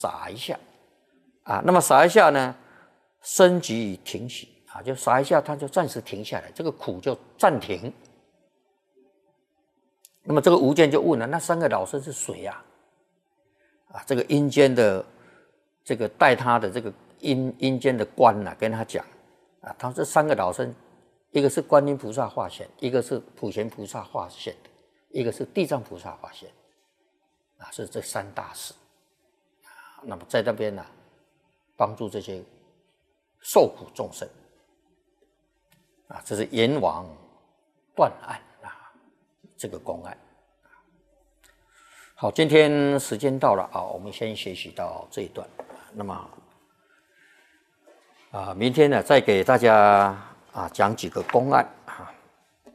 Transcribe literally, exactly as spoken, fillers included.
撒一下啊，那么撒一下呢，升级停息啊，就撒一下，它就暂时停下来，这个苦就暂停。那么这个吴间就问了，那三个老生是谁呀？啊，这个阴间的这个带他的这个阴阴间的官呐、啊，跟他讲啊，他这三个老生，一个是观音菩萨化现，一个是普贤菩萨化现的，一个是地藏菩萨化现，啊，是这三大士。啊，那么在那边呢、啊，帮助这些受苦众生。啊，这是阎王断案啊，这个公案。好，今天时间到了啊，我们先学习到这一段。那么啊，明天呢再给大家啊讲几个公案。